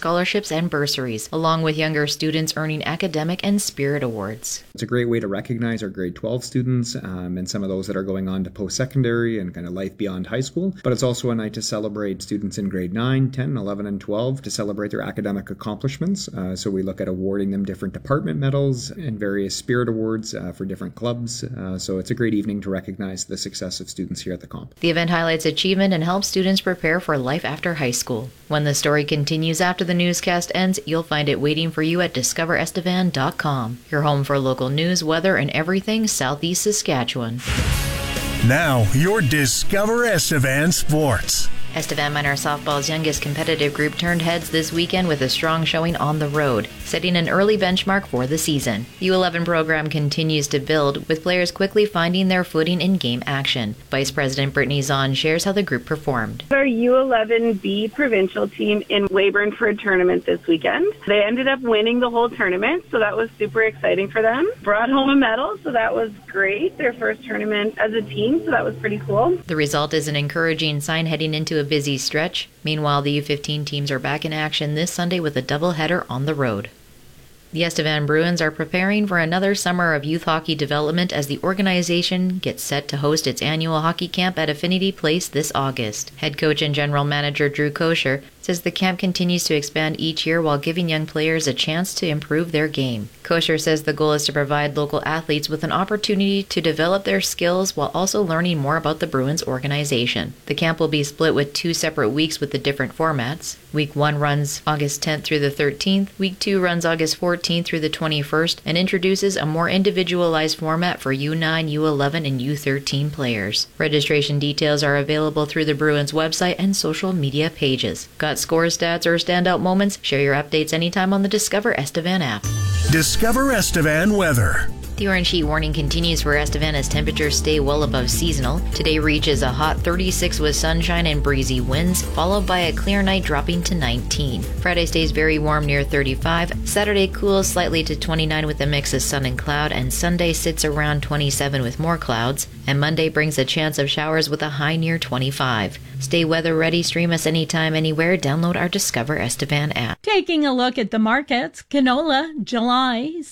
scholarships and bursaries, along with younger students earning academic and spirit awards. It's a great way to recognize our grade 12 students and some of those that are going on to post-secondary and kind of life beyond high school. But it's also a night to celebrate students in grade 9, 10, 11, and 12 to celebrate their academic accomplishments. So we look at awarding them different department medals and various spirit awards for different clubs. So it's a great evening to recognize the success of students here at the comp. The event highlights achievement and helps students prepare for life after high school. When the story continues after the newscast ends, you'll find it waiting for you at discoverestevan.com, your home for local news, weather, and everything Southeast Saskatchewan. Now, your Discover Estevan Sports. Estevan Minor Softball's youngest competitive group turned heads this weekend with a strong showing on the road, setting an early benchmark for the season. The U11 program continues to build, with players quickly finding their footing in game action. Vice President Brittany Zahn shares how the group performed. Our U11B provincial team in Weyburn for a tournament this weekend. They ended up winning the whole tournament, so that was super exciting for them. Brought home a medal, so that was great. Their first tournament as a team, so that was pretty cool. The result is an encouraging sign heading into a busy stretch. Meanwhile, the U15 teams are back in action this Sunday with a doubleheader on the road. The Estevan Bruins are preparing for another summer of youth hockey development as the organization gets set to host its annual hockey camp at Affinity Place this August. Head coach and general manager Drew Kosher says the camp continues to expand each year while giving young players a chance to improve their game. Kosher says the goal is to provide local athletes with an opportunity to develop their skills while also learning more about the Bruins organization. The camp will be split with 2 separate weeks with the different formats. Week 1 runs August 10th through the 13th. Week 2 runs August 14th through the 21st and introduces a more individualized format for U9, U11, and U13 players. Registration details are available through the Bruins website and social media pages. Got score stats or standout moments? Share your updates anytime on the Discover Estevan app. Discover Estevan weather. The orange heat warning continues for Estevan as temperatures stay well above seasonal. Today reaches a hot 36 with sunshine and breezy winds, followed by a clear night dropping to 19. Friday stays very warm near 35. Saturday cools slightly to 29 with a mix of sun and cloud, and Sunday sits around 27 with more clouds. And Monday brings a chance of showers with a high near 25. Stay weather ready, stream us anytime, anywhere. Download our Discover Estevan app. Taking a look at the markets, canola, July